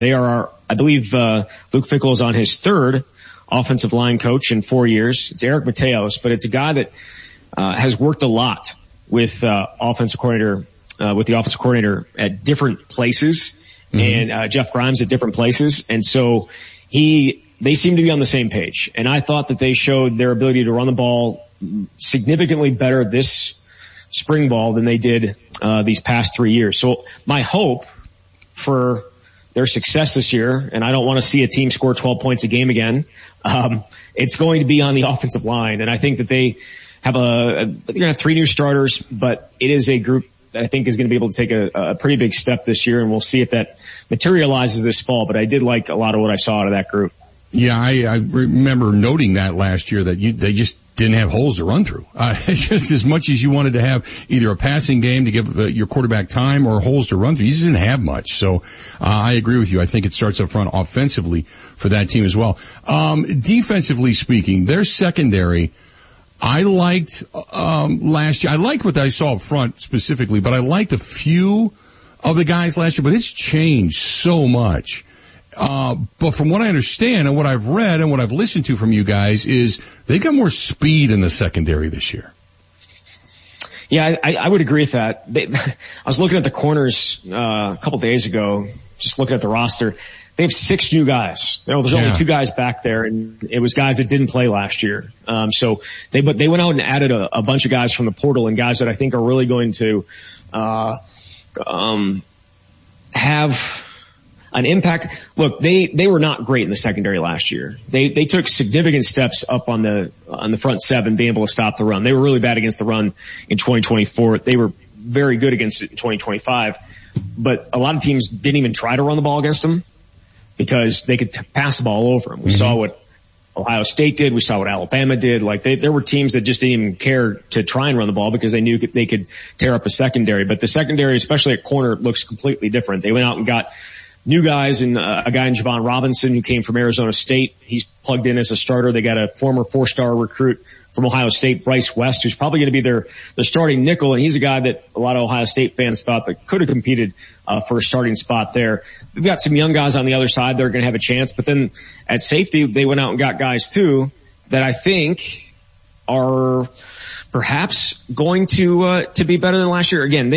They are, I believe, Luke Fickell is on his third offensive line coach in 4 years. It's Eric Mateos, but it's a guy that, has worked a lot with, the offensive coordinator at different places and, Jeff Grimes at different places. And so they seem to be on the same page. And I thought that they showed their ability to run the ball significantly better this spring ball than they did, these past 3 years. So my hope for their success this year, and I don't want to see a team score 12 points a game again, it's going to be on the offensive line. And I think that they have they're going to have 3 new starters, but it is a group that I think is going to be able to take a pretty big step this year, and we'll see if that materializes this fall. But I did like a lot of what I saw out of that group. Yeah, I remember noting that last year that they just didn't have holes to run through. Just as much as you wanted to have either a passing game to give your quarterback time or holes to run through, you just didn't have much. So, I agree with you. I think it starts up front offensively for that team as well. Defensively speaking, their secondary, I liked, last year. I liked what I saw up front specifically, but I liked a few of the guys last year, but it's changed so much. But from what I understand and what I've read and what I've listened to from you guys is they've got more speed in the secondary this year. Yeah, I would agree with that. I was looking at the corners, a couple days ago, just looking at the roster. They have 6 new guys. There's only 2 guys back there, and it was guys that didn't play last year. So they went out and added a bunch of guys from the portal and guys that I think are really going to, have an impact. Look, they were not great in the secondary last year. They took significant steps up on the front 7, being able to stop the run. They were really bad against the run in 2024. They were very good against it in 2025. But a lot of teams didn't even try to run the ball against them because they could pass the ball over them. We saw what Ohio State did. We saw what Alabama did. Like there were teams that just didn't even care to try and run the ball because they knew they could tear up a secondary. But the secondary, especially at corner, looks completely different. They went out and got new guys, and a guy in Javon Robinson who came from Arizona State. He's plugged in as a starter. They got a former 4-star recruit from Ohio State, Bryce West, who's probably going to be their starting nickel, and he's a guy that a lot of Ohio State fans thought that could have competed for a starting spot there. We've got some young guys on the other side that are going to have a chance, but then at safety, they went out and got guys too that I think are perhaps going to be better than last year. Again,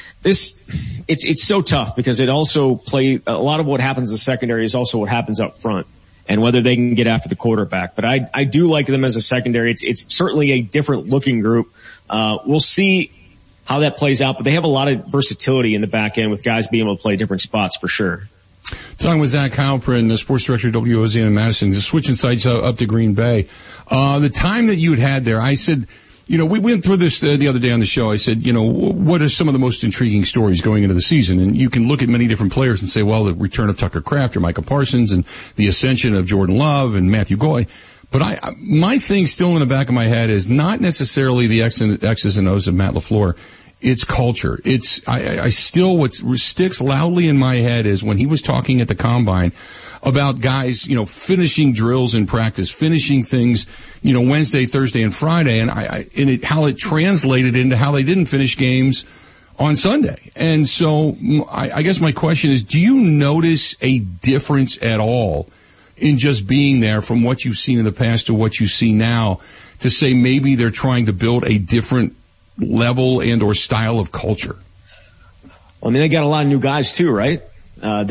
it's so tough because it also a lot of what happens in the secondary is also what happens up front and whether they can get after the quarterback. But I do like them as a secondary. It's certainly a different looking group. We'll see how that plays out, but they have a lot of versatility in the back end with guys being able to play different spots for sure. Talking with Zach Halpern, the sports director at WOZN in Madison, just switching sites up to Green Bay. The time that you had there, I said, we went through this the other day on the show. I said, what are some of the most intriguing stories going into the season? And you can look at many different players and say, well, the return of Tucker Kraft or Micah Parsons and the ascension of Jordan Love and Matthew Goy. But my thing still in the back of my head is not necessarily the X's and O's of Matt LaFleur. It's culture. I still, what sticks loudly in my head is when he was talking at the combine about guys, finishing drills in practice, finishing things, Wednesday, Thursday, and Friday, and how it translated into how they didn't finish games on Sunday. And so I guess my question is, do you notice a difference at all in just being there from what you've seen in the past to what you see now to say maybe they're trying to build a different level and or style of culture? Well, I mean, they got a lot of new guys too, right? As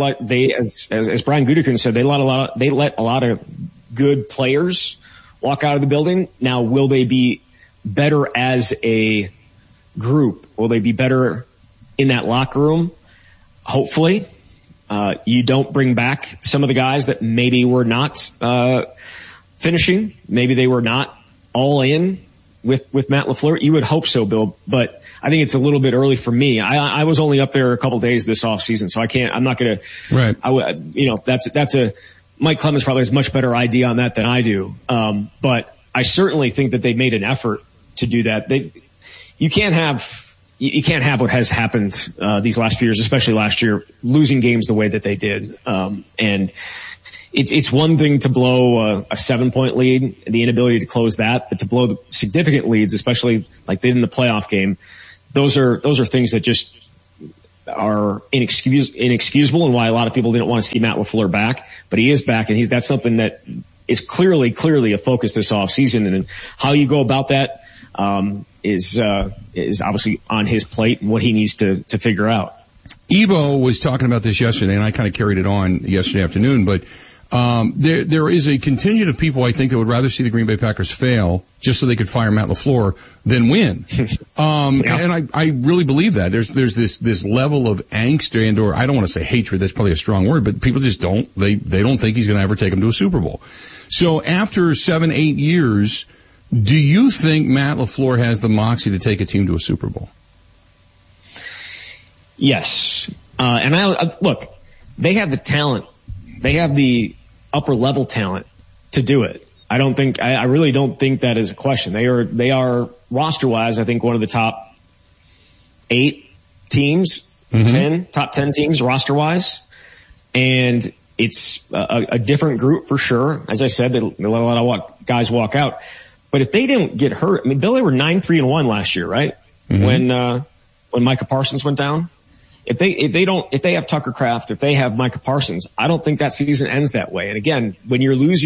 Brian Gutekunst said, they let a lot of good players walk out of the building. Now, will they be better as a group? Will they be better in that locker room? Hopefully. You don't bring back some of the guys that maybe were not, finishing. Maybe they were not all in with Matt LaFleur. You would hope so, Bill, but I think it's a little bit early for me. I was only up there a couple days this off season, so I'm not going to, right. Mike Clemens probably has a much better idea on that than I do. But I certainly think that they made an effort to do that. You can't have what has happened, these last few years, especially last year, losing games the way that they did. And it's one thing to blow a 7-point lead, the inability to close that, but to blow the significant leads, especially like they did in the playoff game, those are things that just are inexcusable and why a lot of people didn't want to see Matt LaFleur back, but he is back, and that's something that is clearly a focus this offseason, and how you go about that, is obviously on his plate and what he needs to figure out. Ebo was talking about this yesterday, and I kind of carried it on yesterday afternoon, but there is a contingent of people, I think, that would rather see the Green Bay Packers fail just so they could fire Matt LaFleur than win. And I really believe that. There's this level of angst or I don't want to say hatred, that's probably a strong word, but people just they don't think he's going to ever take them to a Super Bowl. So after 7-8 years, do you think Matt LaFleur has the moxie to take a team to a Super Bowl? Yes. And look, they have the talent. They have the upper level talent to do it. I really don't think that is a question. They are roster wise, I think one of the top 8 teams, top 10 teams roster wise. And it's a different group for sure. As I said, they let a lot of guys walk out. But if they didn't get hurt, I mean, Bill, they were 9-3-1 last year, right? When Micah Parsons went down. If they have Tucker Kraft, if they have Micah Parsons, I don't think that season ends that way. And again, when you lose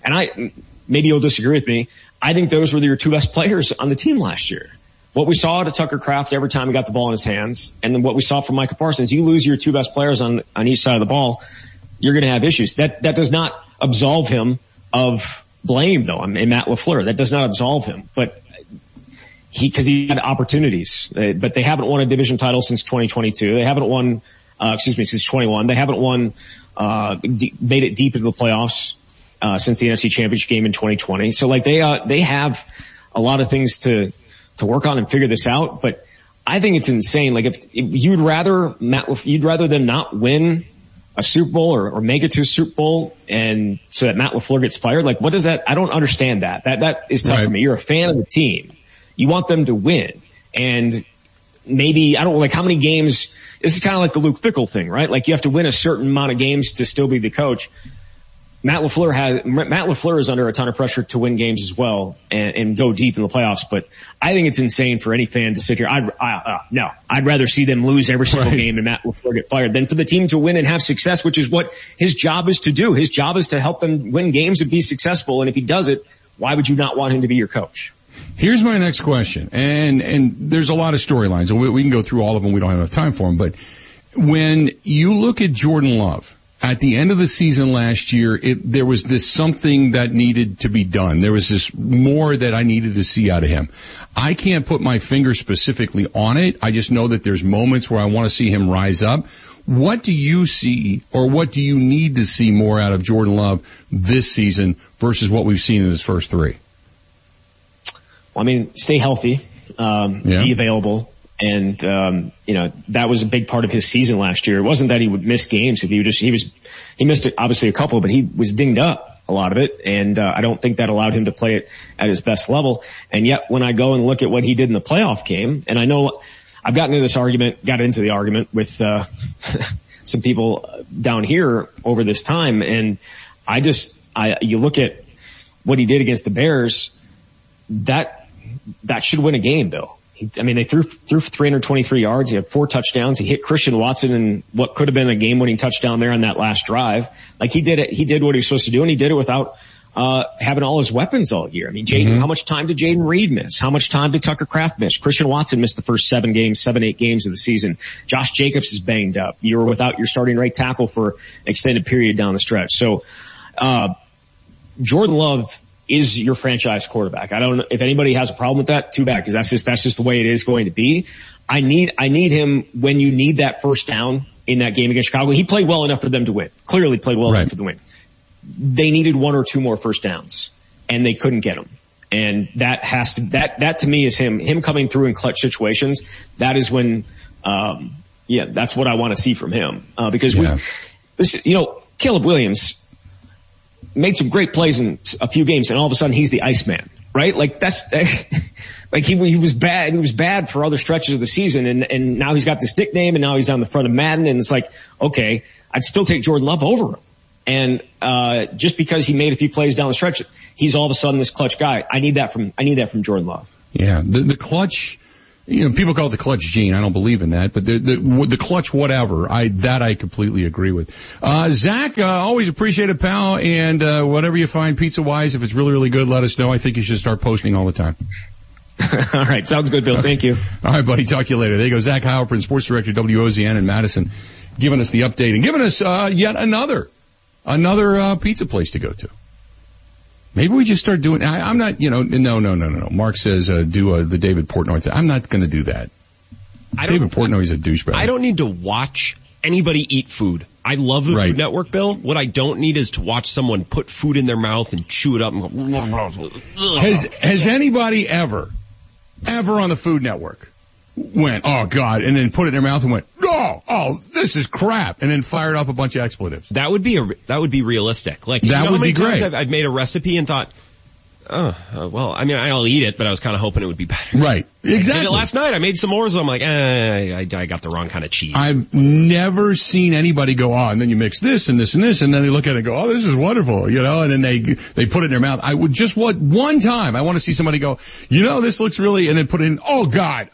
maybe you'll disagree with me, I think those were your 2 best players on the team last year. What we saw out of Tucker Kraft every time he got the ball in his hands, and then what we saw from Micah Parsons, you lose your 2 best players on each side of the ball, you're going to have issues. That does not absolve him of blame, though. I mean, Matt LaFleur, that does not absolve him, but because he had opportunities, but they haven't won a division title since 2022. They haven't won, since 21. They haven't won, made it deep into the playoffs, since the NFC Championship game in 2020. So they have a lot of things to work on and figure this out. But I think it's insane. Like if you'd rather them not win a Super Bowl or make it to a Super Bowl and so that Matt LaFleur gets fired. Like what does that? I don't understand that. That is tough for me. You're a fan of the team. You want them to win. And maybe, I don't know, like how many games, this is kind of like the Luke Fickell thing, right? Like you have to win a certain amount of games to still be the coach. Matt LaFleur is under a ton of pressure to win games as well and go deep in the playoffs. But I think it's insane for any fan to sit here. No, I'd rather see them lose every single game and Matt LaFleur get fired than for the team to win and have success, which is what his job is to do. His job is to help them win games and be successful. And if he does it, why would you not want him to be your coach? Here's my next question, and there's a lot of storylines, and we can go through all of them. We don't have enough time for them, but when you look at Jordan Love, at the end of the season last year, there was this something that needed to be done. There was this more that I needed to see out of him. I can't put my finger specifically on it. I just know that there's moments where I want to see him rise up. What do you see, or what do you need to see more out of Jordan Love this season versus what we've seen in his first 3? Well, I mean, stay healthy, be available. And, that was a big part of his season last year. It wasn't that he would miss games. He missed obviously a couple, but he was dinged up a lot of it. And, I don't think that allowed him to play it at his best level. And yet when I go and look at what he did in the playoff game, and I know I've got into the argument with, some people down here over this time. And you look at what he did against the Bears, that should win a game, Bill. They threw for 323 yards. He had 4 touchdowns. He hit Christian Watson in what could have been a game-winning touchdown there on that last drive. Like he did it. He did what he was supposed to do, and he did it without having all his weapons all year. I mean, how much time did Jaden Reed miss? How much time did Tucker Kraft miss? Christian Watson missed the first 7, 8 games of the season. Josh Jacobs is banged up. You were without your starting right tackle for an extended period down the stretch. So, Jordan Love is your franchise quarterback. I don't know if anybody has a problem with that. Too bad, because that's just the way it is going to be. I need him when you need that first down in that game against Chicago. He played well enough for them to win. Clearly played well enough for the win. They needed 1 or 2 more first downs, and they couldn't get them. And that to me is him coming through in clutch situations. That is when, that's what I want to see from him. Because Caleb Williams made some great plays in a few games, and all of a sudden he's the Iceman, right? Like he was bad. He was bad for other stretches of the season, and now he's got this nickname, and now he's on the front of Madden, and it's like, okay, I'd still take Jordan Love over him. And just because he made a few plays down the stretch, he's all of a sudden this clutch guy. I need that from Jordan Love. Yeah, the clutch People call it the clutch gene. I don't believe in that, but the clutch whatever, I completely agree with. Zach, always appreciate it, pal, and whatever you find pizza-wise, if it's really, really good, let us know. I think you should start posting all the time. All right. Sounds good, Bill. Thank you. All right, buddy. Talk to you later. There you go. Zach Heilprin, sports director, WOZN in Madison, giving us the update and giving us yet another pizza place to go to. Maybe we just start doing, I'm not, no. Mark says, do the David Portnoy thing. I'm not going to do that. David Portnoy's a douchebag. I don't need to watch anybody eat food. I love the Food Network, Bill. What I don't need is to watch someone put food in their mouth and chew it up and go, Has anybody ever on the Food Network went, oh God, and then put it in their mouth and went, oh, this is crap, and then fired off a bunch of expletives? That would be realistic. Like, that would be great. I've made a recipe and thought, well, I mean, I'll eat it, but I was kind of hoping it would be better. Right. Exactly. I did it last night. I made s'mores. I'm like, I got the wrong kind of cheese. I've never seen anybody go, and then you mix this and this and this, and then they look at it and go, this is wonderful, and then they put it in their mouth. I would just want one time, I want to see somebody go, this looks really, and then put it in, oh God,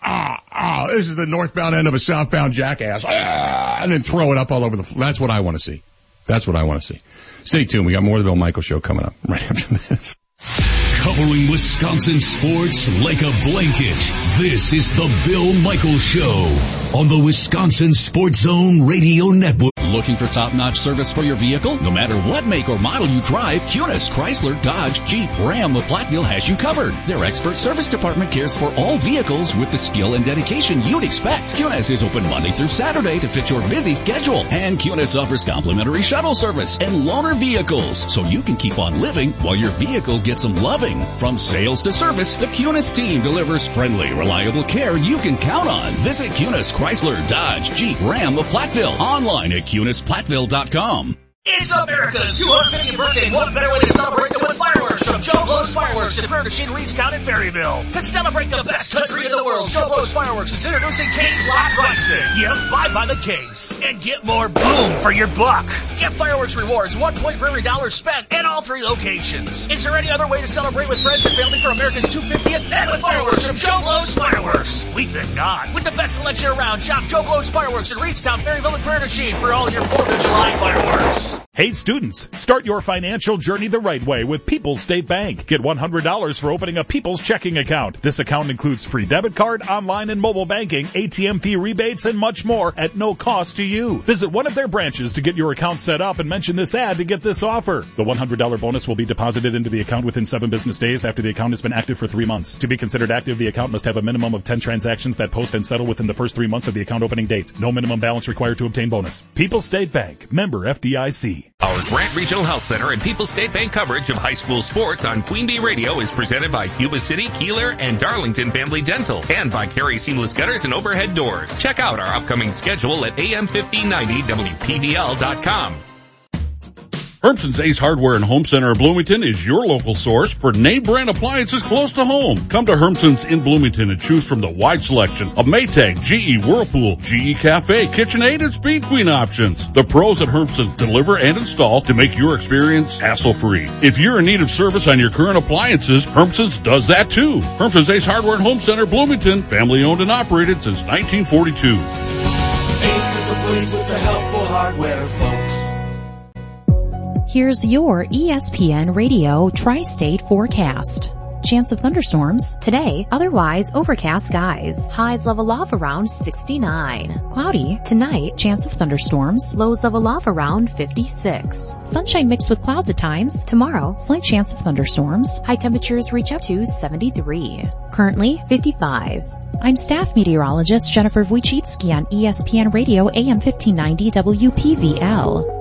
this is the northbound end of a southbound jackass, and then throw it up all over that's what I want to see. That's what I want to see. Stay tuned. We got more of the Bill Michaels Show coming up right after this. Covering Wisconsin sports like a blanket, this is the Bill Michaels Show on the Wisconsin Sports Zone Radio Network. Looking for top-notch service for your vehicle? No matter what make or model you drive, Kunis, Chrysler, Dodge, Jeep, Ram, of Platteville has you covered. Their expert service department cares for all vehicles with the skill and dedication you'd expect. Kunis is open Monday through Saturday to fit your busy schedule. And Kunis offers complimentary shuttle service and loaner vehicles, so you can keep on living while your vehicle gets some loving. From sales to service, the Kunis team delivers friendly, reliable care you can count on. Visit Kunis, Chrysler, Dodge, Jeep, Ram of Platteville. Online at KunisPlatteville.com. It's America's 250th birthday. What better way to celebrate than with fireworks from Joe Blow's Fireworks in Ferguson, Reedstown, and Ferryville. To celebrate the best country in the world, Joe Blow's Fireworks is introducing case lot pricing. Yep, buy by the case and get more boom for your buck. Get fireworks rewards, 1 point for every $1 spent at all 3 locations. Is there any other way to celebrate with friends and family for America's 250th and with fireworks from Joe Blow's Fireworks? We think not. With the best selection around, shop Joe Blow's Fireworks in Reedstown, Ferryville, and Ferguson for all your 4th of July fireworks. Hey students, start your financial journey the right way with People's State Bank. Get $100 for opening a People's checking account. This account includes free debit card, online and mobile banking, ATM fee rebates, and much more at no cost to you. Visit one of their branches to get your account set up and mention this ad to get this offer. The $100 bonus will be deposited into the account within 7 business days after the account has been active for 3 months. To be considered active, the account must have a minimum of 10 transactions that post and settle within the first 3 months of the account opening date. No minimum balance required to obtain bonus. People's State Bank, member FDIC. Our Grant Regional Health Center and People's State Bank coverage of high school sports on Queen Bee Radio is presented by Yuba City, Keeler, and Darlington Family Dental, and by Carey Seamless Gutters and Overhead Doors. Check out our upcoming schedule at am1590wpvl.com. Hermson's Ace Hardware and Home Center of Bloomington is your local source for name brand appliances close to home. Come to Hermson's in Bloomington and choose from the wide selection of Maytag, GE, Whirlpool, GE Cafe, KitchenAid, and Speed Queen options. The pros at Hermson's deliver and install to make your experience hassle-free. If you're in need of service on your current appliances, Hermson's does that too. Hermson's Ace Hardware and Home Center, Bloomington, family owned and operated since 1942. Ace is the place with the helpful hardware, folks. Here's your ESPN Radio Tri-State forecast. Chance of thunderstorms today, otherwise overcast skies. Highs level off around 69. Cloudy tonight, chance of thunderstorms. Lows level off around 56. Sunshine mixed with clouds at times. Tomorrow, slight chance of thunderstorms. High temperatures reach up to 73. Currently 55. I'm staff meteorologist Jennifer Wojcicki on ESPN Radio AM 1590 WPVL.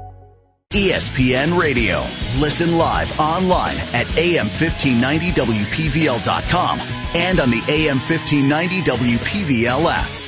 ESPN Radio. Listen live online at AM1590WPVL.com and on the AM1590 WPVL app.